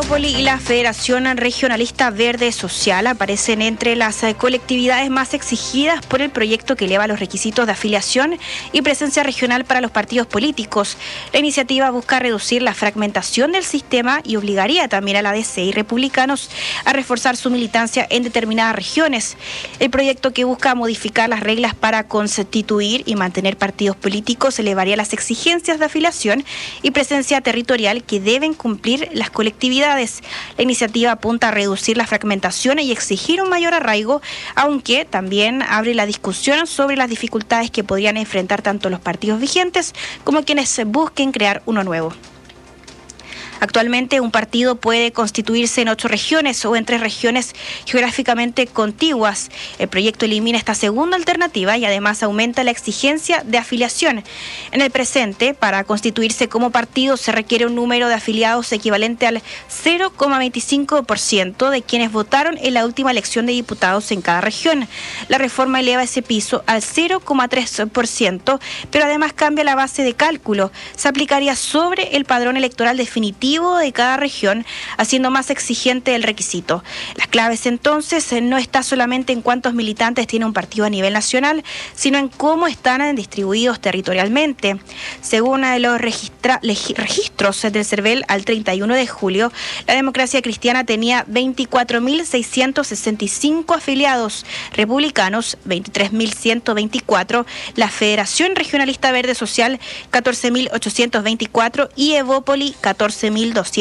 Evópoli y la Federación Regionalista Verde Social aparecen entre las colectividades más exigidas por el proyecto que eleva los requisitos de afiliación y presencia regional para los partidos políticos. La iniciativa busca reducir la fragmentación del sistema y obligaría también a la DC y republicanos a reforzar su militancia en determinadas regiones. El proyecto, que busca modificar las reglas para constituir y mantener partidos políticos, elevaría las exigencias de afiliación y presencia territorial que deben cumplir las colectividades. La iniciativa apunta a reducir la fragmentación y exigir un mayor arraigo, aunque también abre la discusión sobre las dificultades que podrían enfrentar tanto los partidos vigentes como quienes busquen crear uno nuevo. Actualmente un partido puede constituirse en 8 regiones o en 3 regiones geográficamente contiguas. El proyecto elimina esta segunda alternativa y además aumenta la exigencia de afiliación. En el presente, para constituirse como partido se requiere un número de afiliados equivalente al 0,25% de quienes votaron en la última elección de diputados en cada región. La reforma eleva ese piso al 0,3%, pero además cambia la base de cálculo. Se aplicaría sobre el padrón electoral definitivo de cada región, haciendo más exigente el requisito. Las claves entonces no está solamente en cuántos militantes tiene un partido a nivel nacional, sino en cómo están distribuidos territorialmente. Según los registros del CERVEL al 31 de julio, la Democracia Cristiana tenía 24.665 afiliados, republicanos 23.124, la Federación Regionalista Verde Social 14.824 y Evópoli 14.262.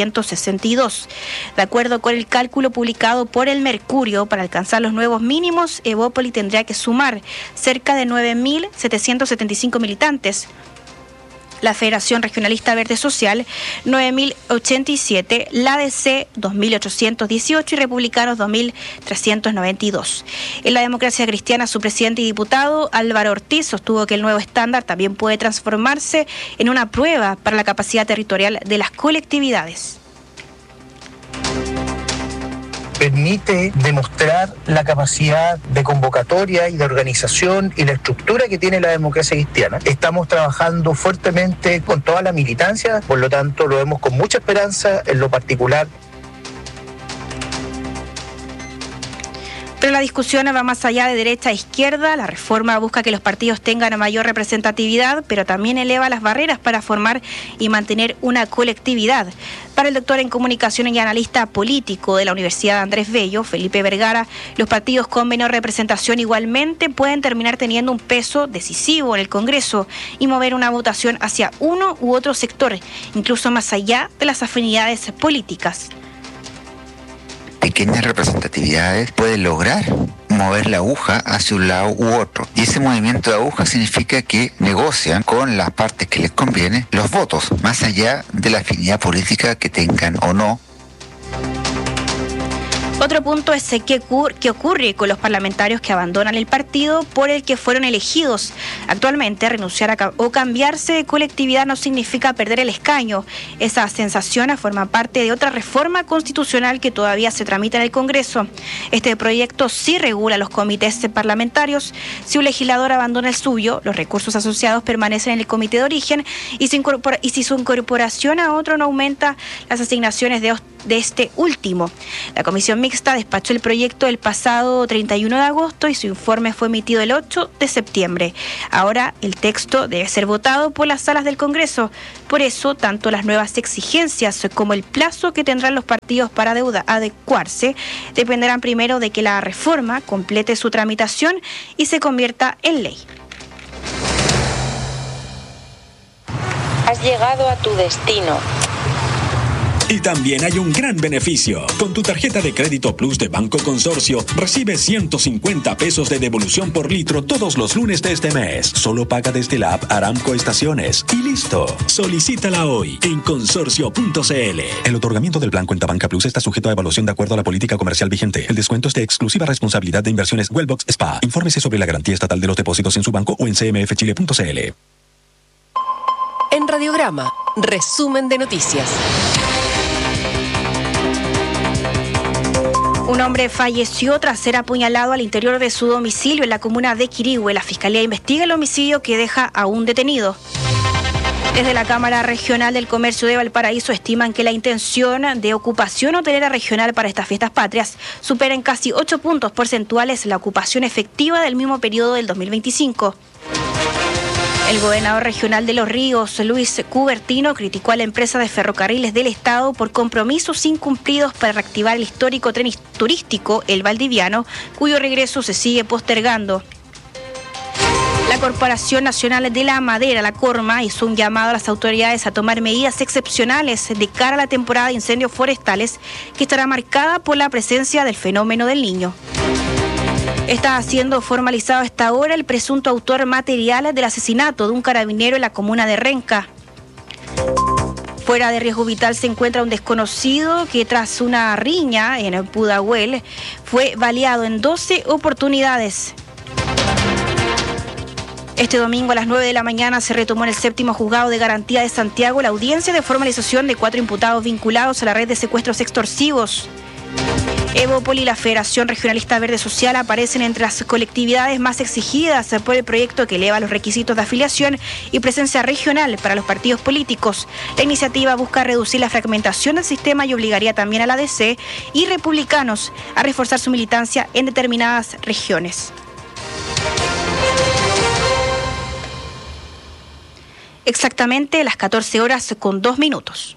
De acuerdo con el cálculo publicado por el Mercurio, para alcanzar los nuevos mínimos, Evópoli tendría que sumar cerca de 9.775 militantes. La Federación Regionalista Verde Social, 9.087, la DC, 2.818 y Republicanos, 2.392. En la Democracia Cristiana, su presidente y diputado, Álvaro Ortiz, sostuvo que el nuevo estándar también puede transformarse en una prueba para la capacidad territorial de las colectividades. Permite demostrar la capacidad de convocatoria y de organización y la estructura que tiene la Democracia Cristiana. Estamos trabajando fuertemente con toda la militancia, por lo tanto lo vemos con mucha esperanza en lo particular. Pero la discusión va más allá de derecha a izquierda. La reforma busca que los partidos tengan mayor representatividad, pero también eleva las barreras para formar y mantener una colectividad. Para el doctor en comunicación y analista político de la Universidad Andrés Bello, Felipe Vergara, los partidos con menor representación igualmente pueden terminar teniendo un peso decisivo en el Congreso y mover una votación hacia uno u otro sector, incluso más allá de las afinidades políticas. Pequeñas representatividades pueden lograr mover la aguja hacia un lado u otro. Y ese movimiento de aguja significa que negocian con las partes que les conviene los votos, más allá de la afinidad política que tengan o no. Otro punto es qué ocurre con los parlamentarios que abandonan el partido por el que fueron elegidos. Actualmente, renunciar o cambiarse de colectividad no significa perder el escaño. Esa sensación forma parte de otra reforma constitucional que todavía se tramita en el Congreso. Este proyecto sí regula los comités parlamentarios. Si un legislador abandona el suyo, los recursos asociados permanecen en el comité de origen y si su incorporación a otro no aumenta las asignaciones de este último. La Comisión Mixta despachó el proyecto el pasado 31 de agosto y su informe fue emitido el 8 de septiembre. Ahora el texto debe ser votado por las salas del Congreso. Por eso, tanto las nuevas exigencias como el plazo que tendrán los partidos para adecuarse dependerán primero de que la reforma complete su tramitación y se convierta en ley. Has llegado a tu destino. Y también hay un gran beneficio. Con tu tarjeta de crédito Plus de Banco Consorcio, recibes 150 pesos de devolución por litro todos los lunes de este mes. Solo paga desde la app Aramco Estaciones. Y listo. Solicítala hoy en consorcio.cl. El otorgamiento del plan Cuenta Banca Plus está sujeto a evaluación de acuerdo a la política comercial vigente. El descuento es de exclusiva responsabilidad de Inversiones Wellbox SPA. Infórmese sobre la garantía estatal de los depósitos en su banco o en cmfchile.cl. En Radiograma, resumen de noticias. Un hombre falleció tras ser apuñalado al interior de su domicilio en la comuna de Quirihue. La Fiscalía investiga el homicidio que deja a un detenido. Desde la Cámara Regional del Comercio de Valparaíso estiman que la intención de ocupación hotelera regional para estas fiestas patrias supera en casi 8 puntos porcentuales la ocupación efectiva del mismo periodo del 2025. El gobernador regional de Los Ríos, Luis Cubertino, criticó a la empresa de ferrocarriles del Estado por compromisos incumplidos para reactivar el histórico tren turístico El Valdiviano, cuyo regreso se sigue postergando. La Corporación Nacional de la Madera, la CORMA, hizo un llamado a las autoridades a tomar medidas excepcionales de cara a la temporada de incendios forestales, que estará marcada por la presencia del fenómeno del Niño. Está siendo formalizado a esta hora el presunto autor material del asesinato de un carabinero en la comuna de Renca. Fuera de riesgo vital se encuentra un desconocido que tras una riña en Pudahuel fue baleado en 12 oportunidades. Este domingo a las 9 de la mañana se retomó en el 7º Juzgado de Garantía de Santiago la audiencia de formalización de 4 imputados vinculados a la red de secuestros extorsivos. Evópoli y la Federación Regionalista Verde Social aparecen entre las colectividades más exigidas por el proyecto que eleva los requisitos de afiliación y presencia regional para los partidos políticos. La iniciativa busca reducir la fragmentación del sistema y obligaría también a la DC y republicanos a reforzar su militancia en determinadas regiones. Exactamente las 14:02.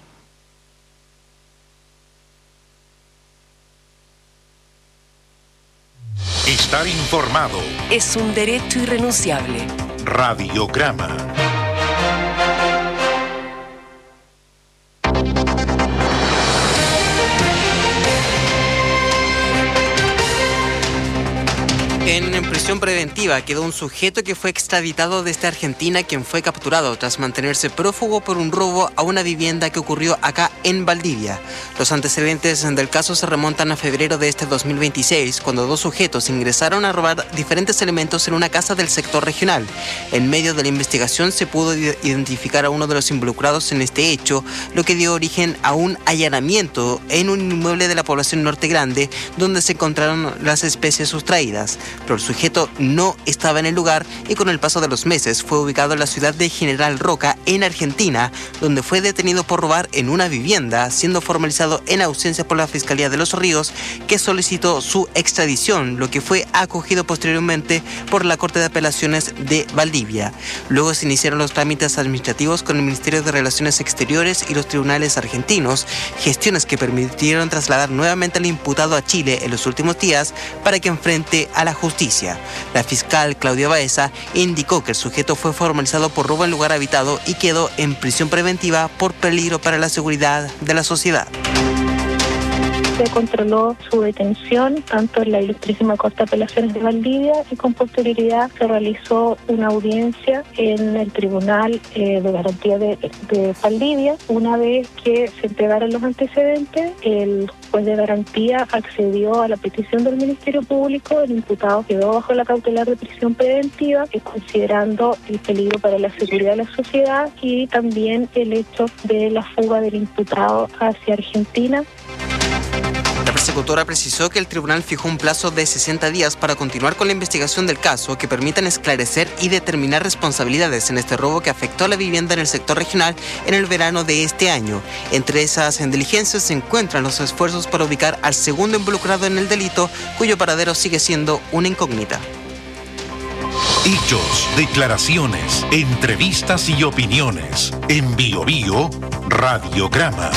Estar informado es un derecho irrenunciable. Radiograma. En prisión preventiva quedó un sujeto que fue extraditado desde Argentina, quien fue capturado tras mantenerse prófugo por un robo a una vivienda que ocurrió acá en Valdivia. Los antecedentes del caso se remontan a febrero de este 2026, cuando 2 sujetos ingresaron a robar diferentes elementos en una casa del sector regional. En medio de la investigación se pudo identificar a uno de los involucrados en este hecho, lo que dio origen a un allanamiento en un inmueble de la población Norte Grande, donde se encontraron las especies sustraídas. Pero el sujeto no estaba en el lugar y con el paso de los meses fue ubicado en la ciudad de General Roca, en Argentina, donde fue detenido por robar en una vivienda, siendo formalizado en ausencia por la Fiscalía de Los Ríos, que solicitó su extradición, lo que fue acogido posteriormente por la Corte de Apelaciones de Valdivia. Luego se iniciaron los trámites administrativos con el Ministerio de Relaciones Exteriores y los tribunales argentinos, gestiones que permitieron trasladar nuevamente al imputado a Chile en los últimos días para que enfrente a la justicia. La fiscal Claudia Baeza indicó que el sujeto fue formalizado por robo en lugar habitado y quedó en prisión preventiva por peligro para la seguridad de la sociedad. Se controló su detención tanto en la Ilustrísima Corte de Apelaciones de Valdivia y con posterioridad se realizó una audiencia en el Tribunal de Garantía de Valdivia. Una vez que se entregaron los antecedentes, el juez de garantía accedió a la petición del Ministerio Público. El imputado quedó bajo la cautelar de prisión preventiva, considerando el peligro para la seguridad de la sociedad y también el hecho de la fuga del imputado hacia Argentina. La persecutora precisó que el tribunal fijó un plazo de 60 días para continuar con la investigación del caso que permitan esclarecer y determinar responsabilidades en este robo que afectó a la vivienda en el sector regional en el verano de este año. Entre esas diligencias se encuentran los esfuerzos para ubicar al segundo involucrado en el delito, cuyo paradero sigue siendo una incógnita. Hechos, declaraciones, entrevistas y opiniones. En Bio Bio, Radiograma.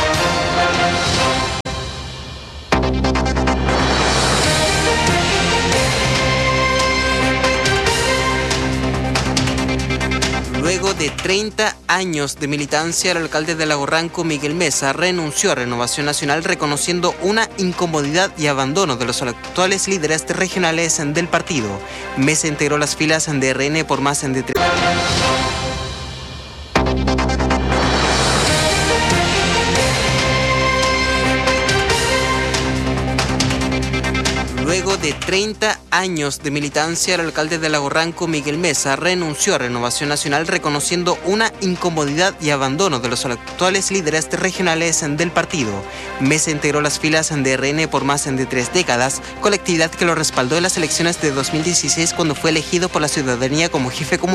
Luego de 30 años de militancia, el alcalde de Lago Ranco, Miguel Mesa, renunció a Renovación Nacional reconociendo una incomodidad y abandono de los actuales líderes regionales del partido. Mesa integró las filas de RN por más de 3 Luego de 30 años de militancia, el alcalde de Lago Ranco, Miguel Mesa, renunció a Renovación Nacional reconociendo una incomodidad y abandono de los actuales líderes regionales del partido. Mesa integró las filas de RN por más de 3 décadas, colectividad que lo respaldó en las elecciones de 2016 cuando fue elegido por la ciudadanía como jefe comunal